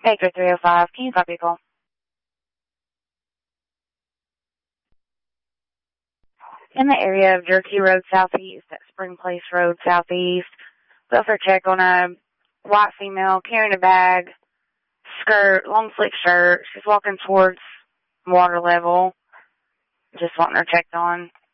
Hector 305, can you copy a call? In the area of Jerky Road Southeast, at Spring Place Road Southeast, welfare check on a white female carrying a bag, skirt, long sleeve shirt. She's walking towards water level. Just wanting her checked on.